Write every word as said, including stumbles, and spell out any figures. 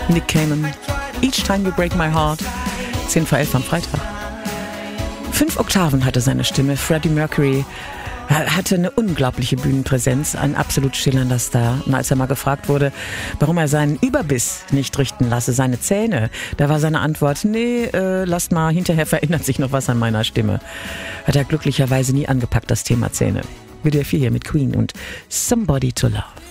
Nick Cayman, Each Time You Break My Heart, zehn vor elf am Freitag. Fünf Oktaven hatte seine Stimme. Freddie Mercury hatte eine unglaubliche Bühnenpräsenz, ein absolut schillernder Star. Und als er mal gefragt wurde, warum er seinen Überbiss nicht richten lasse, seine Zähne, da war seine Antwort, nee, äh, lasst mal, hinterher verändert sich noch was an meiner Stimme. Hat er glücklicherweise nie angepackt, das Thema Zähne. W D R vier hier mit Queen und Somebody to Love.